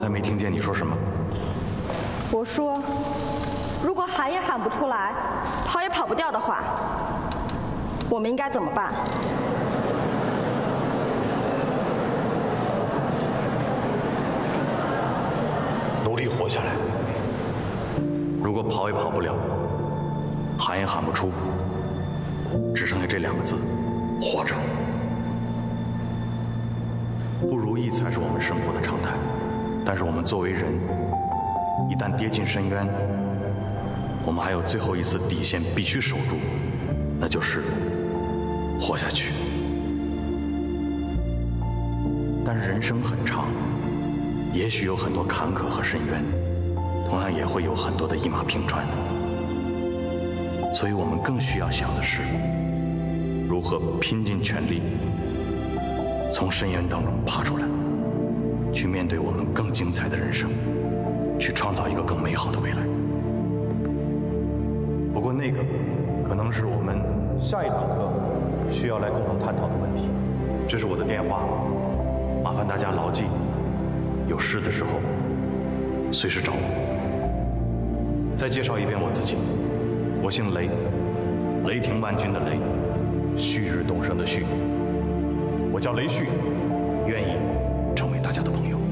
才没听见你说什么。 我说，如果喊也喊不出来，跑也跑不掉的话，我们应该怎么办？ 努力活下来。如果跑也跑不了，喊也喊不出，只剩下这2个字：活着。不如意才是我们生活的常态，但是我们作为人，一旦跌进深渊，我们还有最后一丝底线必须守住，那就是活下去。但是人生很长，也许有很多坎坷和深渊，同样也会有很多的一马平川。所以我们更需要想的是，如何拼尽全力从深渊当中爬出来，去面对我们更精彩的人生，去创造一个更美好的未来。不过那个可能是我们下一堂课需要来共同探讨的问题。这是我的电话，麻烦大家牢记，有事的时候随时找我。再介绍一遍我自己，我姓雷，雷霆万钧的雷，旭日东升的旭。我叫雷旭，愿意成为大家的朋友。